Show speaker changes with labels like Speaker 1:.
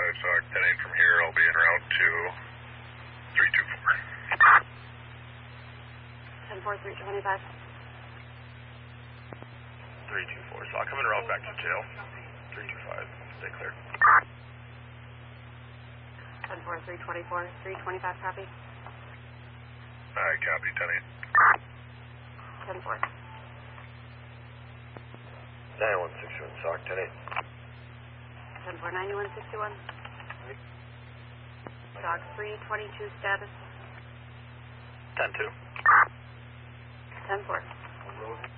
Speaker 1: SOC 10-8 from here. I'll be en route to 324.
Speaker 2: 10-4, 325.
Speaker 3: 324, so I'll come en route back to jail. 325, stay clear.
Speaker 2: 10-4, 324, 325, copy.
Speaker 1: Alright, copy, 10-8.
Speaker 2: 10-4.
Speaker 3: 9161, SOC 10-8.
Speaker 2: 10-4, 9161. SOC 322 status.
Speaker 3: 10-2.
Speaker 2: 10-4.